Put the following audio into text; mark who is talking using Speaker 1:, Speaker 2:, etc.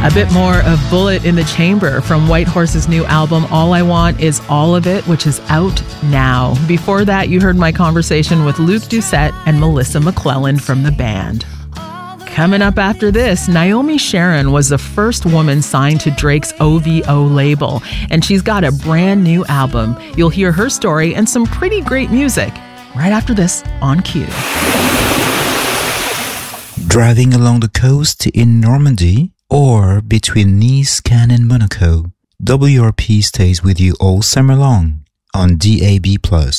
Speaker 1: A bit more of Bullet in the Chamber from White Horse's new album, All I Want Is All of It, which is out now. Before that, you heard my conversation with Luke Doucette and Melissa McClelland from the band. Coming up after this, Naomi Sharon was the first woman signed to Drake's OVO label, and she's got a brand new album. You'll hear her story and some pretty great music right after this on Q.
Speaker 2: Driving along the coast in Normandy or between Nice, Cannes and Monaco, WRP stays with you all summer long on DAB+.